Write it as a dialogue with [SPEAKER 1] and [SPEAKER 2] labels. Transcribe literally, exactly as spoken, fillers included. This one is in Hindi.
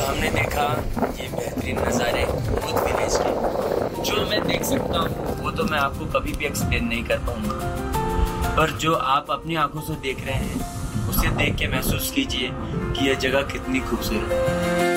[SPEAKER 1] हमने देखा ये बेहतरीन नज़ारे भूत विलेज के, जो मैं देख सकता हूँ वो तो मैं आपको कभी भी एक्सप्लेन नहीं कर पाऊँगा, पर जो आप अपनी आंखों से देख रहे हैं उसे देख के महसूस कीजिए कि यह जगह कितनी खूबसूरत है।